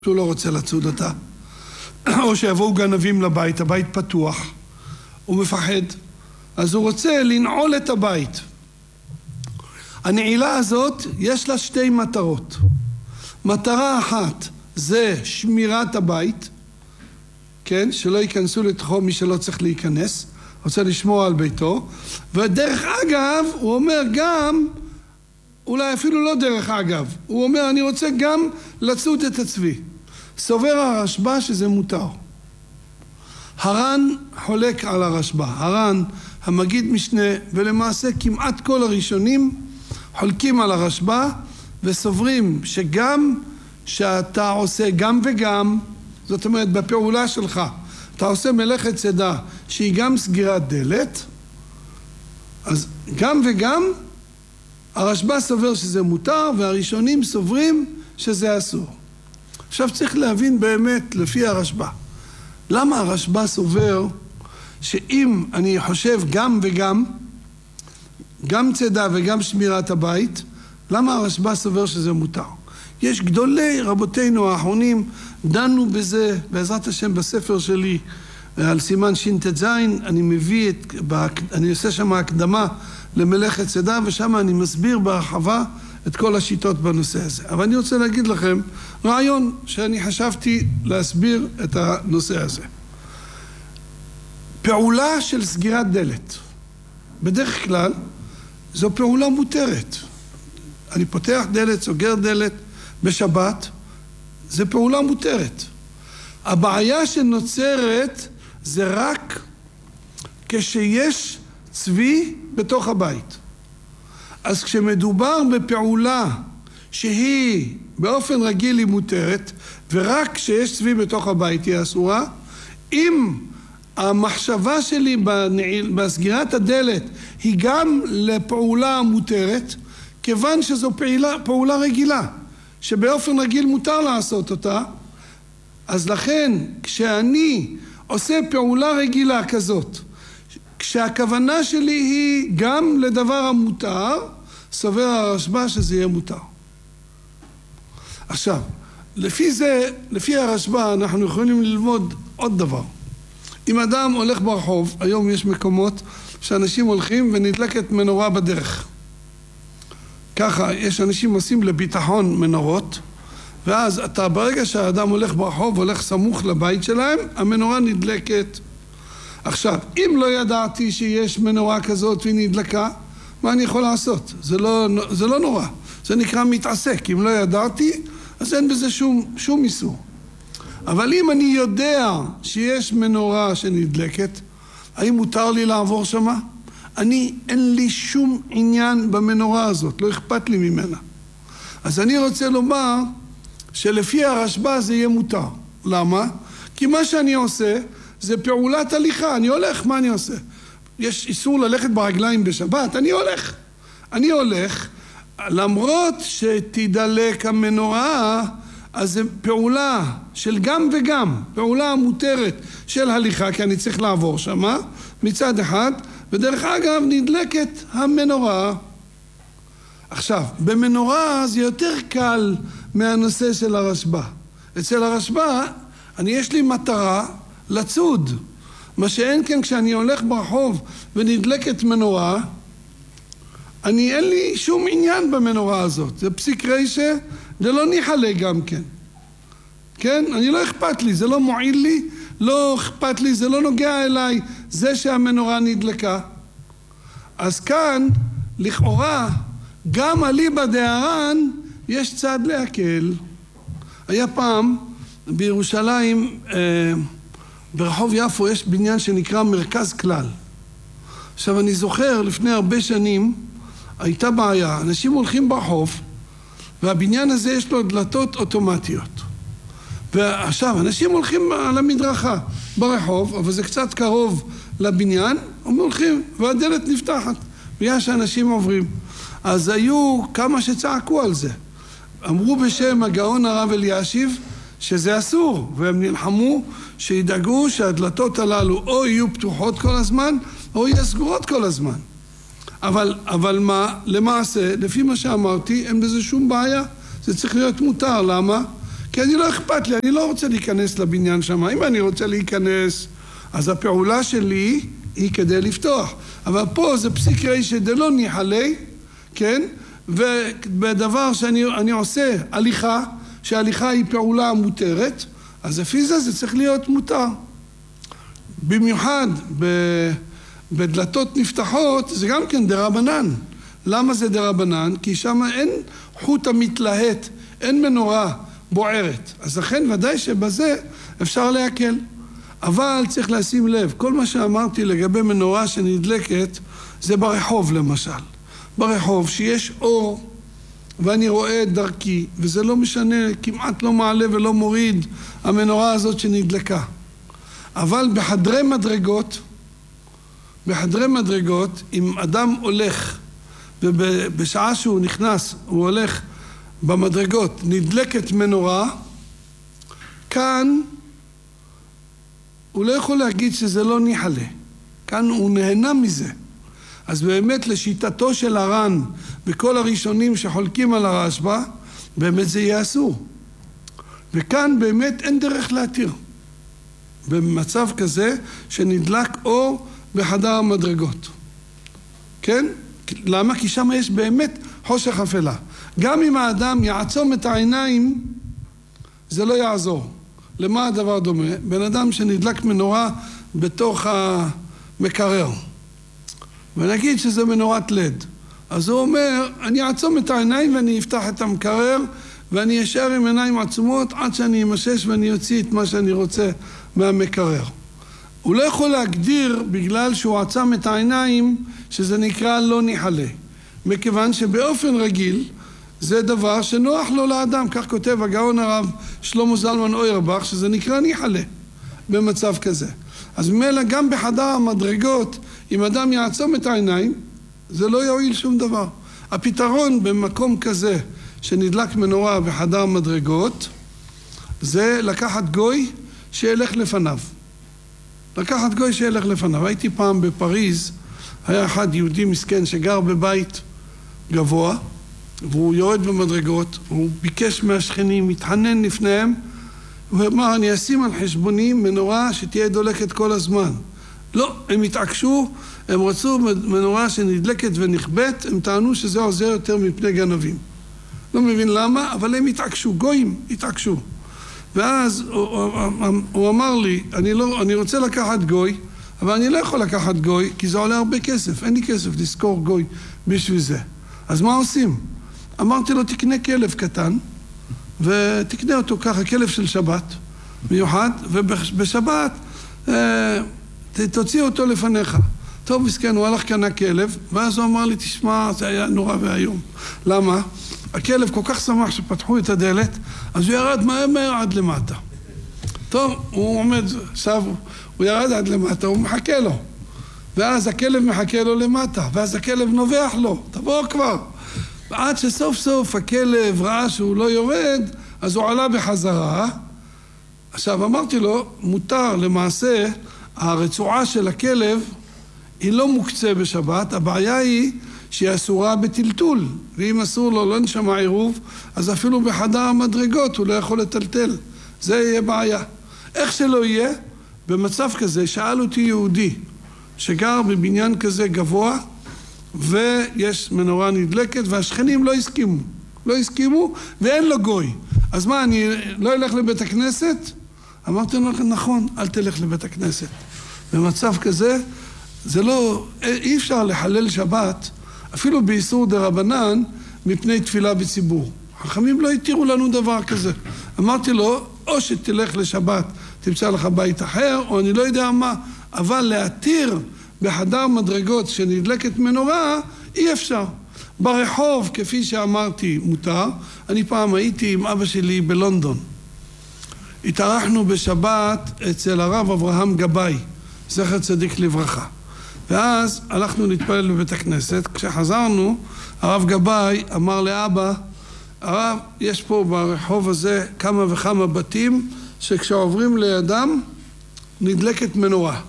הוא לא רוצה לצוד אותה, או שיבואו גנבים לבית, הבית פתוח, הוא מפחד, אז הוא רוצה לנעול את הבית. הנעילה הזאת יש לה שתי מטרות. מטרה אחת זה שמירת הבית, כן, שלא ייכנסו לתוכו מי שלא צריך להיכנס, רוצה לשמור על ביתו. ודרך אגב הוא אומר גם, אולי אפילו לא דרך אגב, הוא אומר אני רוצה גם לצוד את הצבי. סובר הרשב"א שזה מותר. הר"ן חולק על הרשב"א. הר"ן, המגיד משנה, ולמעשה כמעט כל הראשונים חולקים על הרשב"א וסוברים שגם שאתה עושה גם וגם, זאת אומרת בפעולה שלך אתה עושה מלאכת צידה שהיא גם סגירת דלת, אז גם וגם הרשב"א סובר שזה מותר והראשונים סוברים שזה אסור. עכשיו צריך להבין באמת לפי הרשב"א, למה הרשב"א סובר שאם אני חושב גם וגם, גם צידה וגם שמירת הבית, למה הרשב"א סובר שזה מותר? יש גדולי רבותינו האחרונים דנו בזה, בעזרת השם בספר שלי על סימן ש"ט"ז, אני עושה שם הקדמה למלאכת צידה, ושם אני מסביר בהרחבה את כל השיטות בנושא הזה. אבל אני רוצה להגיד לכם רעיון שאני חשבתי להסביר את הנושא הזה. פעולה של סגירת דלת, בדרך כלל זו פעולה מותרת. אני פותח דלת, סוגר דלת בשבת, זה פעולה מותרת. הבעיה שנוצרת זה רק כשיש צבי בתוך הבית. אז כשמדובר בפעולה שהיא באופן רגיל היא מותרת, ורק כשיש צבי בתוך הבית היא אסורה, אם המחשבה שלי בסגירת הדלת היא גם לפעולה מותרת, כיוון שזו פעולה רגילה, שבאופן רגיל מותר לעשות אותה, אז לכן כשאני עושה פעולה רגילה כזאת, כשהכוונה שלי היא גם לדבר המותר, סובר הרשב"א שזה יהיה מותר. עכשיו, לפי הרשב"א אנחנו יכולים ללמוד עוד דבר. אם אדם הולך ברחוב, היום יש מקומות שאנשים הולכים ונדלקת מנורה בדרך. ככה, יש אנשים עושים לביטחון מנורות, ואז אתה ברגע שהאדם הולך ברחוב, הולך סמוך לבית שלהם, המנורה נדלקת. עכשיו, אם לא ידעתי שיש מנורה כזאת והיא נדלקה, מה אני יכול לעשות? זה לא נורא, זה נקרא מתעסק. אם לא ידעתי, אז אין בזה שום איסור. אבל אם אני יודע שיש מנורה שנדלקת, האם מותר לי לעבור שמה? אין לי שום עניין במנורה הזאת, לא אכפת לי ממנה. אז אני רוצה לומר שלפי הרשב"א זה יהיה מותר. למה? כי מה שאני עושה זה פעולת הליכה. אני הולך, מה אני עושה? יש איסור ללכת ברגליים בשבת, אני הולך, למרות שתדלק המנורה, אז זה פעולה של גם וגם, פעולה מותרת של הליכה, כי אני צריך לעבור שמה, מצד אחד, ודרך אגב נדלקת המנורה. עכשיו, במנורה זה יותר קל מהנושא של הרשב"א. אצל הרשב"א, יש לי מטרה לצוד. מה שאין כן כשאני הולך ברחוב ונדלקת מנורה, אין לי שום עניין במנורה הזאת. זה פסיק רישה, זה לא ניחלה גם כן. כן? לא אכפת לי, זה לא מועיל לי, לא אכפת לי, זה לא נוגע אליי, זה שהמנורה נדלקה. אז כאן, לכאורה, גם אליבא דהר"ן יש צד להקל. היה פעם בירושלים, ברחוב יפו יש בניין שנקרא מרכז כלל. עכשיו אני זוכר לפני הרבה שנים הייתה בעיה, אנשים הולכים ברחוב והבניין הזה יש לו דלתות אוטומטיות. ועכשיו אנשים הולכים על המדרכה ברחוב, אבל זה קצת קרוב לבניין, הם הולכים והדלת נפתחת ויש אנשים עוברים. אז היו כמה שצעקו על זה. אמרו בשם הגאון הרב אלישיב שזה אסור, והם נלחמו שידאגו שהדלתות הללו או יהיו פתוחות כל הזמן או יהיו סגורות כל הזמן. אבל מה? למעשה, לפי מה שאמרתי, אין בזה שום בעיה. זה צריך להיות מותר. למה? כי אני לא אכפת לי, אני לא רוצה להיכנס לבניין שם. אם אני רוצה להיכנס, אז הפעולה שלי היא כדי לפתוח. אבל פה זה פסיק רישא דלא ניחא ליה, כן? ובדבר שאני עושה הליכה, שההליכה היא פעולה מותרת, אז לפי זה צריך להיות מותר. במיוחד בדלתות נפתחות, זה גם כן דרבנן. למה זה דרבנן? כי שם אין חוט המתלהט, אין מנורה בוערת. אז לכן ודאי שבזה אפשר להקל. אבל צריך לשים לב, כל מה שאמרתי לגבי מנורה שנדלקת, זה ברחוב למשל. ברחוב שיש אור ואני רואה את דרכי, וזה לא משנה, כמעט לא מעלה ולא מוריד המנורה הזאת שנדלקה. אבל בחדרי מדרגות, אם אדם הולך, ובשעה שהוא נכנס, הוא הולך במדרגות, נדלקת מנורה, כאן הוא לא יכול להגיד שזה לא ניחא ליה. כאן הוא נהנה מזה. אז באמת לשיטתו של הר"ן וכל הראשונים שחולקים על הרשב"א, באמת זה יהיה אסור. וכאן באמת אין דרך להתיר. במצב כזה שנדלק אור בחדר המדרגות. כן? למה? כי שם יש באמת חושך אפלה. גם אם האדם יעצום את העיניים, זה לא יעזור. למה הדבר דומה? בן אדם שנדלק מנורה בתוך המקרר. ונגיד שזה מנורת לד. אז הוא אומר, אני אעצום את העיניים ואני אפתח את המקרר, ואני אשאר עם עיניים עצומות עד שאני אמשש ואני אוציא את מה שאני רוצה מהמקרר. הוא לא יכול להגדיר בגלל שהוא עצם את העיניים שזה נקרא לא ניחא ליה. מכיוון שבאופן רגיל זה דבר שנוח לו לאדם. כך כותב הגאון הרב שלמה זלמן אוירבך שזה נקרא ניחא ליה במצב כזה. אז ממילא גם בחדר המדרגות אם אדם יעצום את העיניים זה לא יועיל שום דבר. הפתרון במקום כזה שנדלק מנורה בחדר מדרגות זה לקחת גוי שילך לפניו. לקחת גוי שילך לפניו. הייתי פעם בפריז, היה אחד יהודי מסכן שגר בבית גבוה והוא יורד במדרגות, הוא ביקש מהשכנים, מתחנן לפניהם, הוא אמר אני אשים על חשבוני מנורה שתהיה דולקת כל הזמן. לא, הם התעקשו, הם רצו מנורה שנדלקת ונכבט, הם טענו שזה עוזר יותר מפני גנבים. לא מבין למה, אבל הם התעקשו, גויים התעקשו. ואז הוא אמר לי, אני רוצה לקחת גוי, אבל אני לא יכול לקחת גוי, כי זה עולה הרבה כסף, אין לי כסף לזכור גוי בשביל זה. אז מה עושים? אמרתי לו, תקנה כלב קטן, ותקנה אותו ככה, כלב של שבת, מיוחד, ובשבת תוציא אותו לפניך. טוב, מסכן, הוא הלך קנה כלב, ואז הוא אמר לי, תשמע, זה היה נורא והיום. למה? הכלב כל כך שמח שפתחו את הדלת, אז הוא ירד מהר עד למטה. טוב, הוא עומד, עכשיו הוא ירד עד למטה, הוא מחכה לו. ואז הכלב מחכה לו למטה, ואז הכלב נובח לו, תבוא כבר. ועד שסוף סוף הכלב ראה שהוא לא יורד, אז הוא עלה בחזרה. עכשיו אמרתי לו, מותר למעשה, הרצועה של הכלב היא לא מוקצה בשבת, הבעיה היא שהיא אסורה בטלטול, ואם אסור לו לא נשמע עירוב, אז אפילו בחדר המדרגות הוא לא יכול לטלטל. זה יהיה בעיה. איך שלא יהיה, במצב כזה שאל אותי יהודי שגר בבניין כזה גבוה, ויש מנורה נדלקת, והשכנים לא הסכימו, ואין לו גוי. אז מה, אני לא אלך לבית הכנסת? אמרתי לו, נכון, אל תלך לבית הכנסת. במצב כזה, אי אפשר לחלל שבת, אפילו באיסור דרבנן, מפני תפילה בציבור. חכמים לא התירו לנו דבר כזה. אמרתי לו, או שתלך לשבת, תמצא לך בית אחר, או אני לא יודע מה, אבל להתיר בחדר מדרגות שנדלקת מנורה, אי אפשר. ברחוב, כפי שאמרתי, מותר. אני פעם הייתי עם אבא שלי בלונדון. התארחנו בשבת אצל הרב אברהם גבאי, זכר צדיק לברכה. ואז הלכנו להתפלל בבית הכנסת. כשחזרנו, הרב גבאי אמר לאבא, הרב, יש פה ברחוב הזה כמה וכמה בתים שכשעוברים לידם נדלקת מנורה.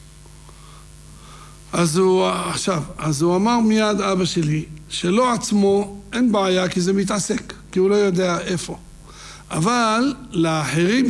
אז הוא אמר מיד אבא שלי, שלא עצמו אין בעיה כי זה מתעסק, כי הוא לא יודע איפה. אבל לאחרים